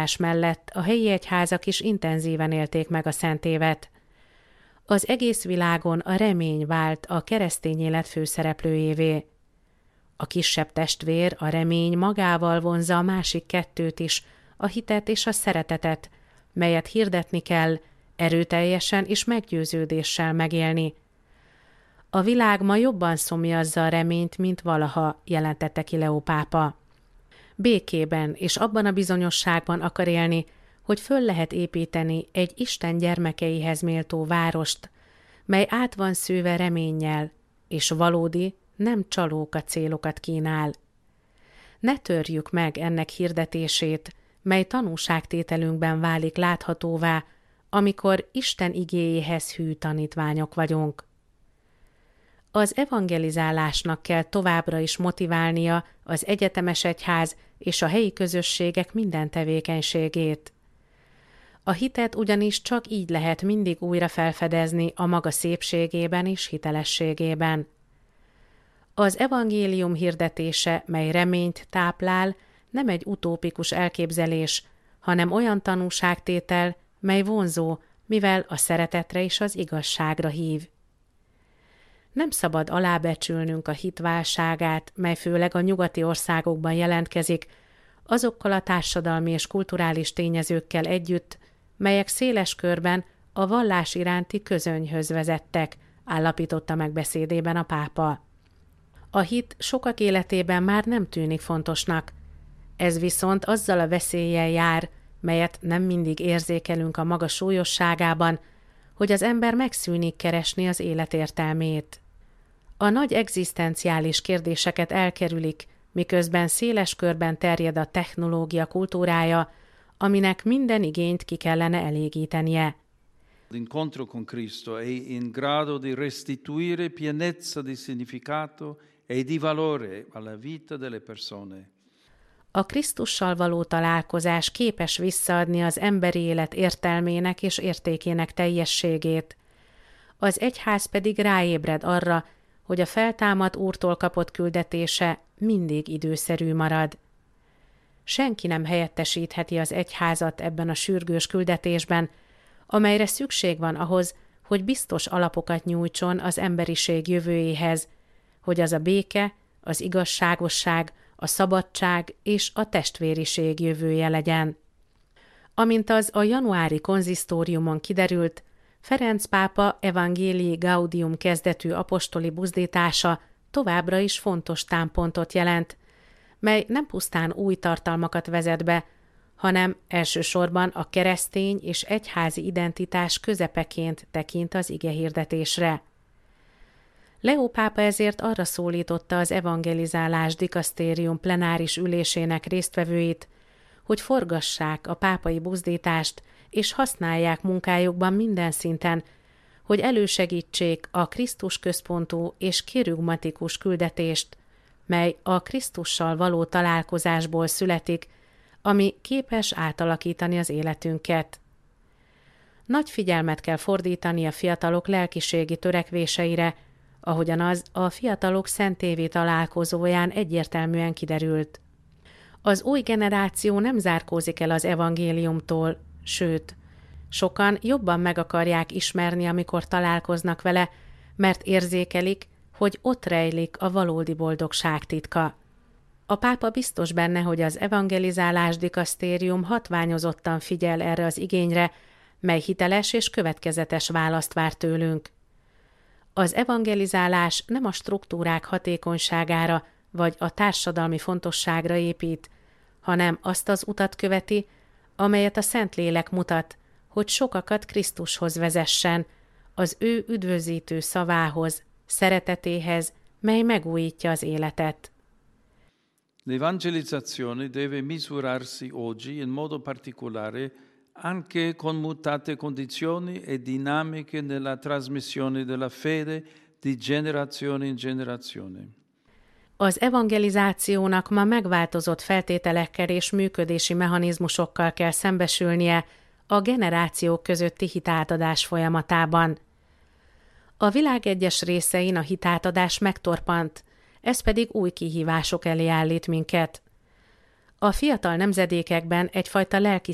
mellett a helyi egyházak is intenzíven élték meg a szentévet. Az egész világon a remény vált a keresztény élet főszereplőjévé. A kisebb testvér, a remény magával vonzza a másik kettőt is, a hitet és a szeretetet, melyet hirdetni kell, erőteljesen és meggyőződéssel megélni. A világ ma jobban szomjazza a reményt, mint valaha, jelentette ki Leó pápa. Békében és abban a bizonyosságban akar élni, hogy föl lehet építeni egy Isten gyermekeihez méltó várost, mely át van szőve reménnyel, és valódi, nem csalóka célokat kínál. Ne törjük meg ennek hirdetését, mely tanúságtételünkben válik láthatóvá, amikor Isten igéjéhez hű tanítványok vagyunk. Az evangelizálásnak kell továbbra is motiválnia az egyetemes egyház és a helyi közösségek minden tevékenységét. A hitet ugyanis csak így lehet mindig újra felfedezni a maga szépségében és hitelességében. Az evangélium hirdetése, mely reményt táplál, nem egy utópikus elképzelés, hanem olyan tanúságtétel, mely vonzó, mivel a szeretetre és az igazságra hív. Nem szabad alábecsülnünk a hit válságát, mely főleg a nyugati országokban jelentkezik, azokkal a társadalmi és kulturális tényezőkkel együtt, melyek széles körben a vallás iránti közönyhöz vezettek, állapította meg beszédében a pápa. A hit sokak életében már nem tűnik fontosnak. Ez viszont azzal a veszéllyel jár, melyet nem mindig érzékelünk a maga súlyosságában, hogy az ember megszűnik keresni az élet értelmét. A nagy egzisztenciális kérdéseket elkerülik, miközben széles körben terjed a technológia kultúrája, aminek minden igényt ki kellene elégítenie. L'incontro con Cristo è in grado di restituire pienezza di significato e di valore alla vita delle persone. A Krisztussal való találkozás képes visszaadni az emberi élet értelmének és értékének teljességét. Az egyház pedig ráébred arra, hogy a feltámadt Úrtól kapott küldetése mindig időszerű marad. Senki nem helyettesítheti az egyházat ebben a sürgős küldetésben, amelyre szükség van ahhoz, hogy biztos alapokat nyújtson az emberiség jövőjéhez, hogy az a béke, az igazságosság, a szabadság és a testvériség jövője legyen. Amint az a januári konzisztóriumon kiderült, Ferenc pápa Evangelii Gaudium kezdetű apostoli buzdítása továbbra is fontos támpontot jelent, mely nem pusztán új tartalmakat vezet be, hanem elsősorban a keresztény és egyházi identitás közepeként tekint az igehirdetésre. Leó pápa ezért arra szólította az evangelizálás dikasztérium plenáris ülésének résztvevőit, hogy forgassák a pápai buzdítást, és használják munkájukban minden szinten, hogy elősegítsék a Krisztus központú és kerugmatikus küldetést, mely a Krisztussal való találkozásból születik, ami képes átalakítani az életünket. Nagy figyelmet kell fordítani a fiatalok lelkiségi törekvéseire, ahogyan az a fiatalok szentévi találkozóján egyértelműen kiderült. Az új generáció nem zárkózik el az evangéliumtól, sőt, sokan jobban meg akarják ismerni, amikor találkoznak vele, mert érzékelik, hogy ott rejlik a valódi boldogság titka. A pápa biztos benne, hogy az evangelizálás dikasztérium hatványozottan figyel erre az igényre, mely hiteles és következetes választ vár tőlünk. Az evangelizálás nem a struktúrák hatékonyságára vagy a társadalmi fontosságra épít, hanem azt az utat követi, amelyet a Szentlélek mutat, hogy sokakat Krisztushoz vezessen, az ő üdvözítő szavához, szeretetéhez, mely megújítja az életet. L'evangelizzazione deve misurarsi oggi in modo particolare anche con mutate condizioni e dinamiche nella trasmissione della fede di generazione in generazione. Az evangelizációnak ma megváltozott feltételekkel és működési mechanizmusokkal kell szembesülnie a generációk közötti hitátadás folyamatában. A világ egyes részein a hitátadás megtorpant, ez pedig új kihívások elé állít minket. A fiatal nemzedékekben egyfajta lelki